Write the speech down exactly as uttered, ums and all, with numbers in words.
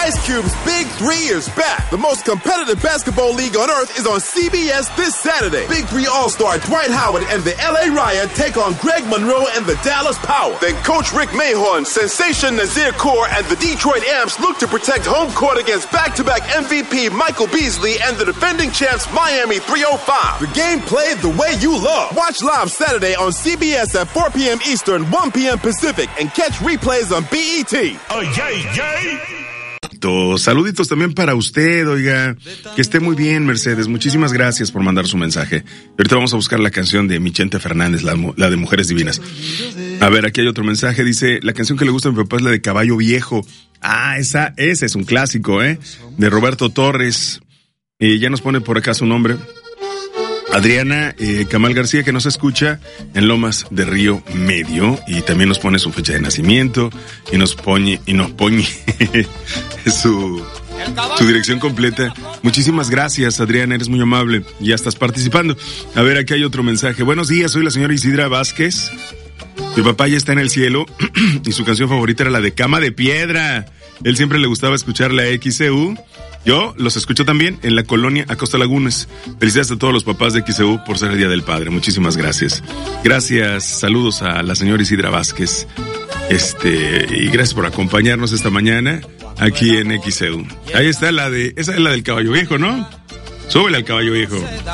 Ice Cube's Big Three is back. The most competitive basketball league on earth is on C B S this Saturday. Big Three All-Star Dwight Howard and the L A Riot take on Greg Monroe and the Dallas Power. Then Coach Rick Mahorn, Sensation Nazir Kaur, and the Detroit Amps look to protect home court against back-to-back M V P Michael Beasley and the defending champs Miami three oh five. The game played the way you love. Watch live Saturday on C B S at four p.m. Eastern, one p.m. Pacific, and catch replays on B E T. Oh, yay, yay. Saluditos también para usted, oiga, que esté muy bien, Mercedes, muchísimas gracias por mandar su mensaje. Ahorita vamos a buscar la canción de Michente Fernández, la, la de Mujeres Divinas. A ver, aquí hay otro mensaje, dice, la canción que le gusta a mi papá es la de Caballo Viejo. Ah, esa, ese es un clásico, ¿eh? De Roberto Torres. Y ya nos pone por acá su nombre. Adriana eh, Camal García, que nos escucha en Lomas de Río Medio, y también nos pone su fecha de nacimiento y nos pone y nos pone su su dirección completa. Muchísimas gracias, Adriana, eres muy amable, ya estás participando. A ver, aquí hay otro mensaje. Buenos días, soy la señora Isidra Vázquez. Mi papá ya está en el cielo y su canción favorita era la de Cama de Piedra. Él siempre le gustaba escuchar la X C U. Yo los escucho también en la colonia Acosta Lagunes. Felicidades a todos los papás de X C U por ser el Día del Padre. Muchísimas gracias. Gracias, saludos a la señora Isidra Vázquez. Este, y gracias por acompañarnos esta mañana aquí en X C U. Ahí está la de, esa es la del Caballo Viejo, ¿no? Súbele al Caballo Viejo.